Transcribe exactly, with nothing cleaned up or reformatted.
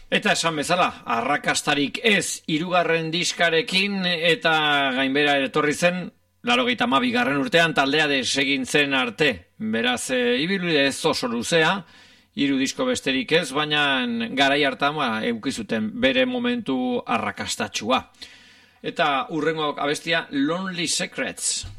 Eta esan bezala, arrakastarik ez hirugarren diskarekin eta gainbera etorri zen, laurogeita hamabigarren urtean taldea desegin zen arte. Beraz, e, ibilbide ez oso luzea, hiru disko besterik ez, baina garai hartan ba, eukizuten bere momentu arrakastatxua. Eta hurrengo abestia Lonely Secrets.